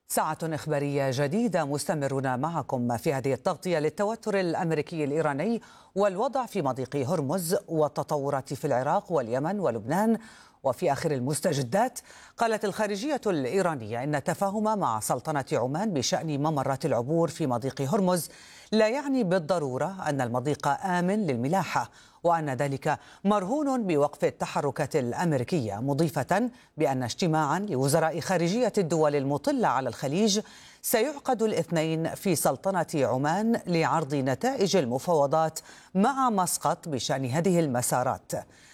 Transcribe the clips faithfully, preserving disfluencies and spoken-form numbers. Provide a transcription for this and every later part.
ساعة إخبارية جديدة، مستمرون معكم في هذه التغطية للتوتر الأمريكي الإيراني والوضع في مضيق هرمز والتطورات في العراق واليمن ولبنان. وفي آخر المستجدات، قالت الخارجية الإيرانية إن التفاهم مع سلطنة عمان بشأن ممرات العبور في مضيق هرمز لا يعني بالضرورة أن المضيق آمن للملاحة، وأن ذلك مرهون بوقف التحركات الأمريكية، مضيفة بأن اجتماعا لوزراء خارجية الدول المطلة على الخليج سيعقد الاثنين في سلطنة عمان لعرض نتائج المفاوضات مع مسقط بشأن هذه المسارات.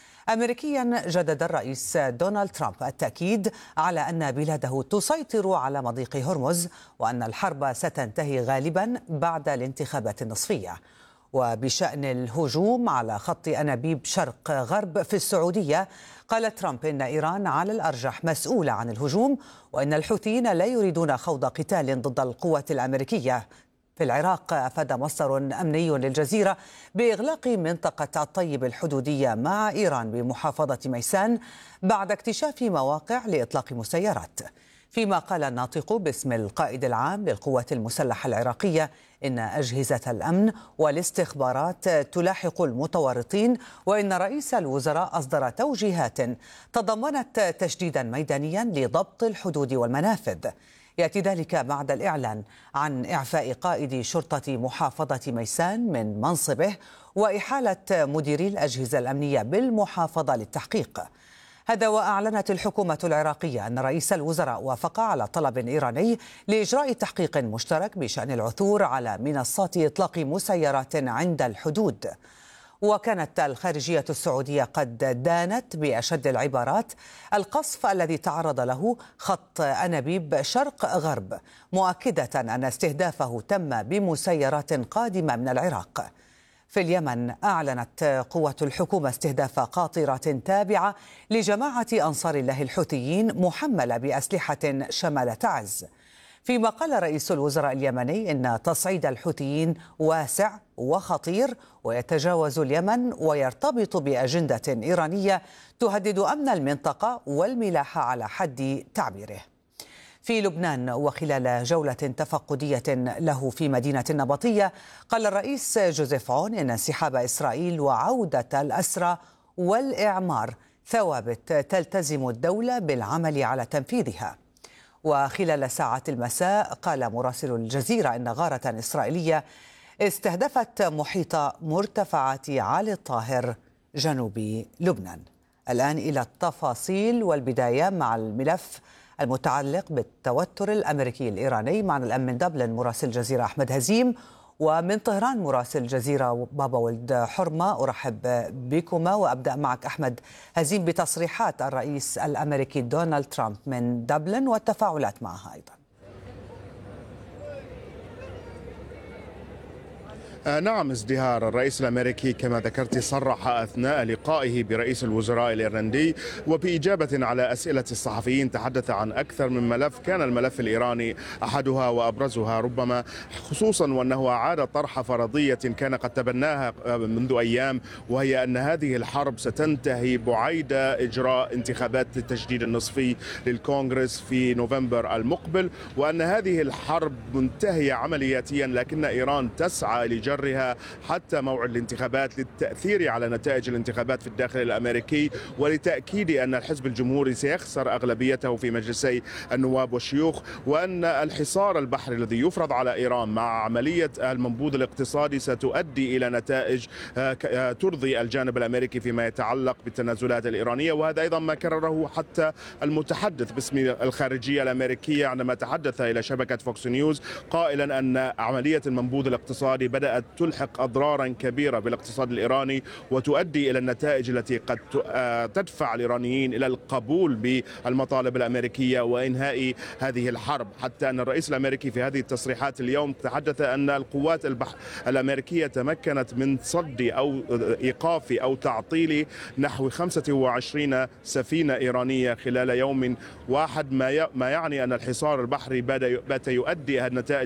أمريكيا جدد الرئيس دونالد ترامب التأكيد على أن بلاده تسيطر على مضيق هرمز، وأن الحرب ستنتهي غالبا بعد الانتخابات النصفية. وبشأن الهجوم على خط أنابيب شرق غرب في السعودية، قال ترامب إن إيران على الأرجح مسؤولة عن الهجوم، وإن الحوثيين لا يريدون خوض قتال ضد القوات الأمريكية. في العراق، أفاد مصدر أمني للجزيرة بإغلاق منطقة الطيب الحدودية مع إيران بمحافظة ميسان بعد اكتشاف مواقع لإطلاق مسيرات. فيما قال الناطق باسم القائد العام للقوات المسلحة العراقية إن أجهزة الأمن والاستخبارات تلاحق المتورطين، وإن رئيس الوزراء أصدر توجيهات تضمنت تشديدا ميدانيا لضبط الحدود والمنافذ. يأتي ذلك بعد الإعلان عن إعفاء قائد شرطة محافظة ميسان من منصبه وإحالة مديري الأجهزة الأمنية بالمحافظة للتحقيق. هذا وأعلنت الحكومة العراقية أن رئيس الوزراء وافق على طلب إيراني لإجراء تحقيق مشترك بشأن العثور على منصات إطلاق مسيرات عند الحدود. وكانت الخارجية السعودية قد دانت بأشد العبارات القصف الذي تعرض له خط أنابيب شرق غرب، مؤكدة أن استهدافه تم بمسيرات قادمة من العراق. في اليمن، أعلنت قوة الحكومة استهداف قاطرات تابعة لجماعة أنصار الله الحوثيين محملة بأسلحة شمال تعز. فيما قال رئيس الوزراء اليمني إن تصعيد الحوثيين واسع وخطير ويتجاوز اليمن ويرتبط بأجندة إيرانية تهدد أمن المنطقة والملاحة على حد تعبيره. في لبنان، وخلال جولة تفقدية له في مدينة النبطية، قال الرئيس جوزيف عون إن انسحاب إسرائيل وعودة الأسرى والإعمار ثوابت تلتزم الدولة بالعمل على تنفيذها. وخلال ساعات المساء، قال مراسل الجزيرة إن غارة إسرائيلية استهدفت محيط مرتفعات عالي الطاهر جنوب لبنان. الآن إلى التفاصيل والبداية مع الملف المتعلق بالتوتر الأمريكي الإيراني. معنا الآن من دبلن مراسل الجزيرة أحمد هزيم، ومن طهران مراسل الجزيرة بابا ولد حرمة. أرحب بكما وأبدأ معك أحمد هزيم بتصريحات الرئيس الأمريكي دونالد ترامب من دبلن والتفاعلات معها أيضا. نعم ازدهار، الرئيس الأمريكي كما ذكرت صرح أثناء لقائه برئيس الوزراء الإيرلندي وبإجابة على أسئلة الصحفيين تحدث عن أكثر من ملف، كان الملف الإيراني أحدها وأبرزها ربما، خصوصا وأنه أعاد طرح فرضية كان قد تبناها منذ أيام، وهي أن هذه الحرب ستنتهي بعيد إجراء انتخابات التجديد النصفي للكونغرس في نوفمبر المقبل، وأن هذه الحرب منتهية عملياتيا، لكن إيران تسعى لجرها حتى موعد الانتخابات للتأثير على نتائج الانتخابات في الداخل الأمريكي، ولتأكيد أن الحزب الجمهوري سيخسر أغلبيته في مجلسي النواب والشيوخ، وأن الحصار البحري الذي يفرض على إيران مع عملية المنبوذ الاقتصادي ستؤدي إلى نتائج ترضي الجانب الأمريكي فيما يتعلق بالتنازلات الإيرانية. وهذا أيضا ما كرره حتى المتحدث باسم الخارجية الأمريكية عندما تحدث إلى شبكة فوكس نيوز، قائلا أن عملية المنبوذ الاقتصادي بدأت تلحق أضرارا كبيرة بالاقتصاد الإيراني وتؤدي إلى النتائج التي قد تدفع الإيرانيين إلى القبول بالمطالب الأمريكية وإنهاء هذه الحرب. حتى أن الرئيس الأمريكي في هذه التصريحات اليوم تحدث أن القوات البحر الأمريكية تمكنت من صد أو إيقاف أو تعطيل نحو خمسة وعشرين سفينة إيرانية خلال يوم واحد، ما يعني أن الحصار البحري بات يؤدي النتائج